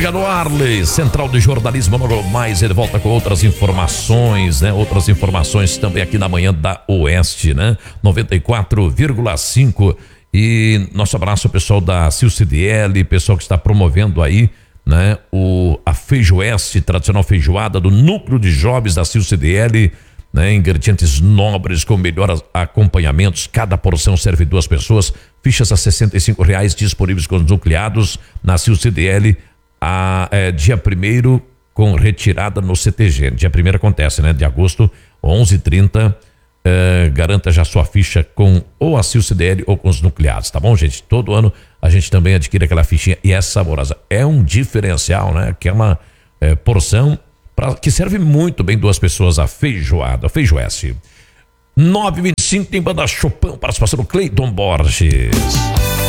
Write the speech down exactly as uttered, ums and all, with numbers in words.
Obrigado, Arley. Central de Jornalismo logo mais, ele volta com outras informações, né? Outras informações também aqui na manhã da Oeste, né? noventa e quatro vírgula cinco. E nosso abraço ao pessoal da C I L C D L, pessoal que está promovendo aí, né? O, a Feijoeste, tradicional feijoada do núcleo de jovens da C I L C D L, né? Ingredientes nobres com melhores acompanhamentos, cada porção serve duas pessoas, fichas a sessenta e cinco reais disponíveis com os nucleados na C I L C D L, a, é, dia primeiro com retirada no C T G, dia primeiro acontece, né? De agosto, onze e trinta. Uh, garanta já sua ficha com ou a C I L C D L ou com os nucleados, tá bom, gente? Todo ano a gente também adquire aquela fichinha e é saborosa. É um diferencial, né? Aquela é, porção pra, que serve muito bem duas pessoas, a feijoada, a Feijoeste. nove e vinte e cinco tem banda Chopin, participação do Cleiton Borges.